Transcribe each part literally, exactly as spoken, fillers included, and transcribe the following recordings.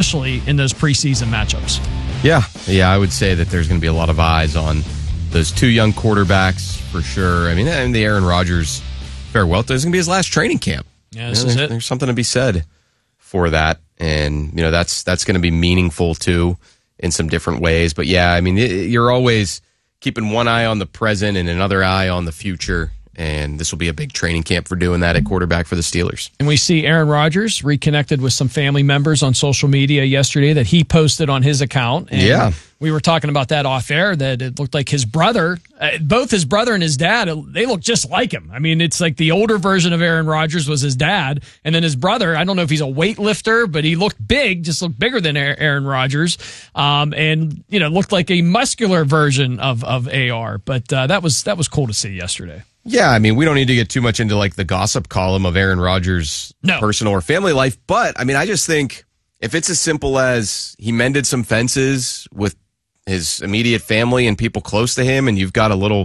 especially in those preseason matchups. Yeah, yeah, I would say that there's going to be a lot of eyes on those two young quarterbacks for sure. I mean, and the Aaron Rodgers farewell, this is going to be his last training camp. Yeah, this you know, is there's, it. There's something to be said for that, and you know that's that's going to be meaningful too in some different ways. But yeah, I mean, it, you're always keeping one eye on the present and another eye on the future. And this will be a big training camp for doing that at quarterback for the Steelers. And we see Aaron Rodgers reconnected with some family members on social media yesterday that he posted on his account. And yeah. We were talking about that off air, that it looked like his brother, uh, both his brother and his dad, they look just like him. I mean, it's like the older version of Aaron Rodgers was his dad. And then his brother, I don't know if he's a weightlifter, but he looked big, just looked bigger than Aaron Rodgers. Um, and, you know, looked like a muscular version of, of A R. But uh, that was that was cool to see yesterday. Yeah, I mean, we don't need to get too much into like the gossip column of Aaron Rodgers' no. personal or family life, but I mean, I just think if it's as simple as he mended some fences with his immediate family and people close to him, and you've got a little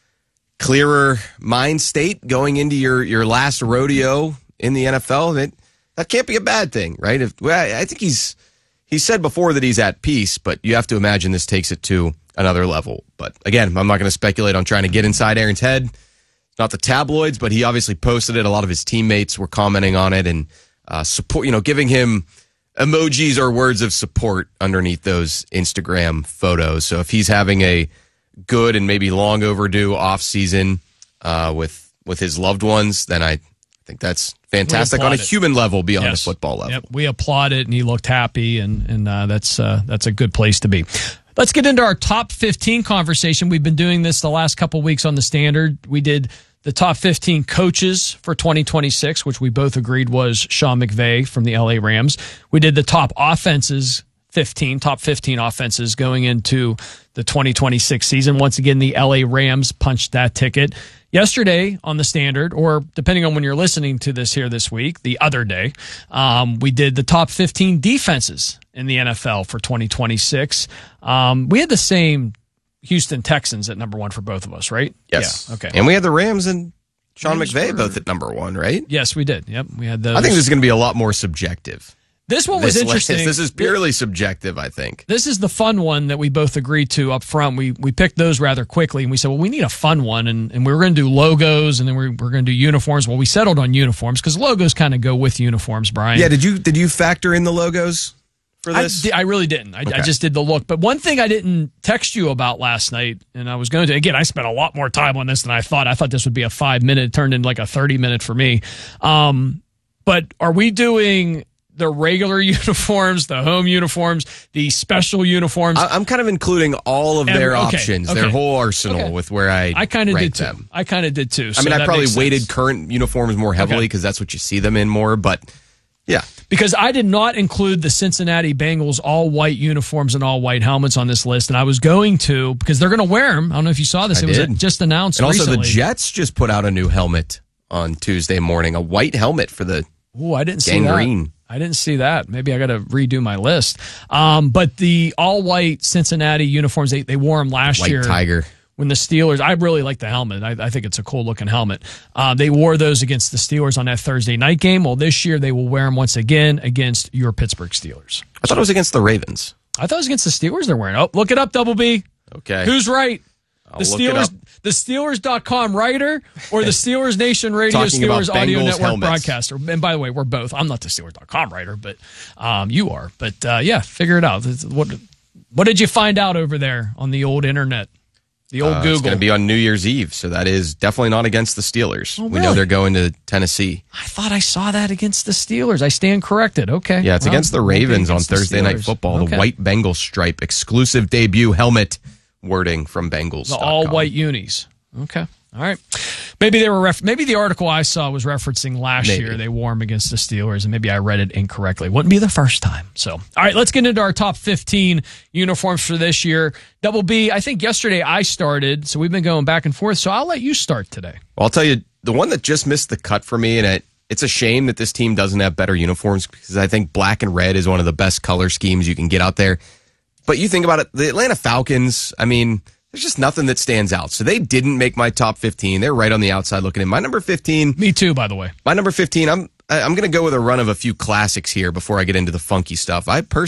clearer mind state going into your, your last rodeo in the N F L, that that can't be a bad thing, right? If, well, I think he's he said before that he's at peace, but you have to imagine this takes it to another level. But again, I'm not going to speculate on trying to get inside Aaron's head. Not the tabloids, but he obviously posted it. A lot of his teammates were commenting on it and uh, support, you know, giving him emojis or words of support underneath those Instagram photos. So if he's having a good and maybe long overdue off season uh, with with his loved ones, then I think that's fantastic on a it. human level beyond yes. the football level. Yep, we applaud it, and he looked happy, and and uh, that's uh, that's a good place to be. Let's get into our top fifteen conversation. We've been doing this the last couple weeks on the Standard. We did the top fifteen coaches for twenty twenty-six, which we both agreed was Sean McVay from the L A Rams. We did the top offenses, fifteen, top fifteen offenses going into the twenty twenty-six season. Once again, the L A Rams punched that ticket. Yesterday on the Standard, or depending on when you're listening to this here this week, the other day, um, we did the top fifteen defenses in the N F L for twenty twenty-six. Um, we had the same Houston Texans at number one for both of us, right? Yes. Yeah, okay. And we had the Rams and Sean Rams McVay were... both at number one, right? Yes, we did. Yep, we had those. I think this is going to be a lot more subjective. This one was this interesting. List. This is purely subjective, I think. This is the fun one that we both agreed to up front. We we picked those rather quickly, and we said, well, we need a fun one, and, and we were going to do logos, and then we we're going to do uniforms. Well, we settled on uniforms because logos kind of go with uniforms, Brian. Yeah, did you did you factor in the logos for this? I, I really didn't. I, okay. I just did the look. But one thing I didn't text you about last night, and I was going to, again, I spent a lot more time on this than I thought. I thought this would be a five minute, it turned into like a thirty minute for me. Um, but are we doing the regular uniforms, the home uniforms, the special uniforms? I'm kind of including all of their okay, options, okay, their whole arsenal okay. with where I I kind of did too. them. I kind of did too. So I mean, I probably weighted sense. current uniforms more heavily because okay. that's what you see them in more, but yeah. Because I did not include the Cincinnati Bengals all-white uniforms and all-white helmets on this list, and I was going to because they're going to wear them. I don't know if you saw this. I it did. was just announced And also recently. the Jets just put out a new helmet on Tuesday morning, a white helmet for the Ooh, I didn't see gangrene. that. I didn't see that. Maybe I got to redo my list. Um, but the all-white Cincinnati uniforms, they, they wore them last White year. Tiger. When the Steelers, I really like the helmet. I, I think it's a cool-looking helmet. Uh, they wore those against the Steelers on that Thursday night game. Well, this year they will wear them once again against your Pittsburgh Steelers. I thought it was against the Ravens. I thought it was against the Steelers they're wearing. Oh, look it up, Double B. Okay. Who's right? I'll The look it Steelers, up. the Steelers dot com writer or the Steelers Nation Radio Talking about Steelers Audio Bengals Network helmets. broadcaster. And by the way, we're both. I'm not the Steelers dot com writer, but um, you are. But uh, yeah, figure it out. What what did you find out over there on the old internet? The old uh, Google. It's going to be on New Year's Eve, so that is definitely not against the Steelers. Oh, we really? know they're going to Tennessee. I thought I saw that against the Steelers. I stand corrected. Okay. Yeah, it's Well, against the it won't be Ravens on against the Thursday Night Steelers. Football. Okay. The white Bengal stripe, exclusive debut helmet wording from Bengals. The all white unis. Okay. All right. Maybe they were ref- maybe the article I saw was referencing last Maybe. year they wore them against the Steelers, and maybe I read it incorrectly. Wouldn't be the first time. So, all right, let's get into our top fifteen uniforms for this year. Double B, I think yesterday I started, so we've been going back and forth. So I'll let you start today. Well, I'll tell you, the one that just missed the cut for me, and it, it's a shame that this team doesn't have better uniforms because I think black and red is one of the best color schemes you can get out there. But you think about it, the Atlanta Falcons, I mean, there's just nothing that stands out. So they didn't make my top fifteen. They're right on the outside looking in. My number fifteen. Me too, by the way. My number fifteen, I'm I'm going to go with a run of a few classics here before I get into the funky stuff. I personally